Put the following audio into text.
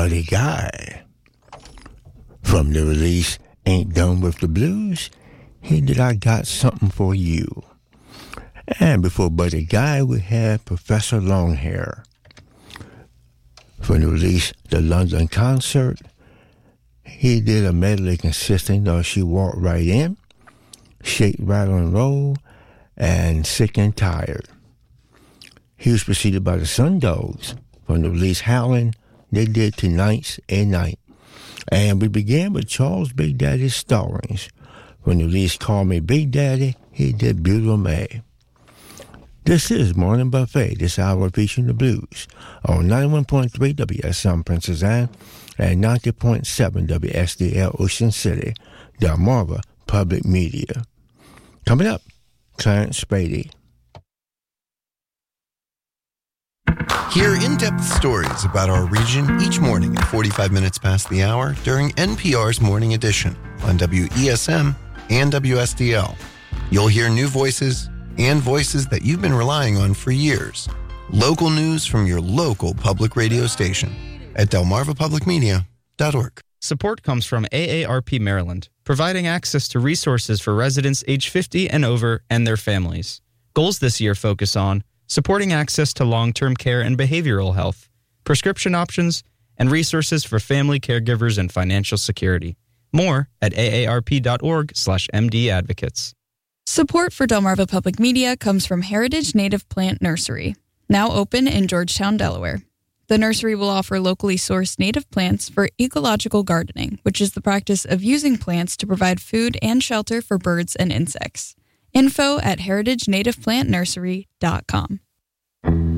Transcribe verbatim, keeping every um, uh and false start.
Buddy Guy. From the release Ain't Done With the Blues, he did I Got Something For You. And before Buddy Guy, we had Professor Longhair. From the release The London Concert, he did a medley consisting of She Walked Right In, Shake, Rattle and Roll, and Sick and Tired. He was preceded by the Sun Dogs. From the release Howlin', they did Tonight's a Night. And we began with Charles Big Daddy Stallings. From the release Call Me Big Daddy, he did Beautiful May. This is Morning Buffet, this hour featuring the blues on ninety-one point three W S M Princess Anne and ninety point seven W S D L Ocean City, Delmarva Public Media. Coming up, Clarence Spady. Hear in-depth stories about our region each morning at forty-five minutes past the hour during N P R's Morning Edition on W E S M and W S D L. You'll hear new voices and voices that you've been relying on for years. Local news from your local public radio station at delmarva public media dot org. Support comes from A A R P Maryland, providing access to resources for residents age fifty and over and their families. Goals this year focus on supporting access to long-term care and behavioral health, prescription options, and resources for family caregivers and financial security. More at A A R P dot org slash M D advocates. Support for Delmarva Public Media comes from Heritage Native Plant Nursery, now open in Georgetown, Delaware. The nursery will offer locally sourced native plants for ecological gardening, which is the practice of using plants to provide food and shelter for birds and insects. Info at heritage native plant nursery dot com.